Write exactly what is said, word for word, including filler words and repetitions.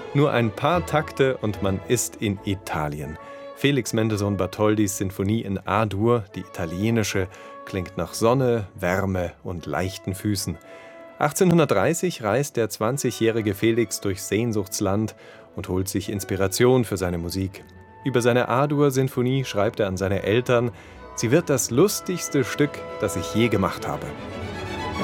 Nur ein paar Takte und man ist in Italien. Felix Mendelssohn Bartholdys Sinfonie in A-Dur, die italienische, klingt nach Sonne, Wärme und leichten Füßen. achtzehnhundertdreißig reist der zwanzigjährige Felix durch Sehnsuchtsland und holt sich Inspiration für seine Musik. Über seine A-Dur-Sinfonie schreibt er an seine Eltern: Sie wird das lustigste Stück, das ich je gemacht habe.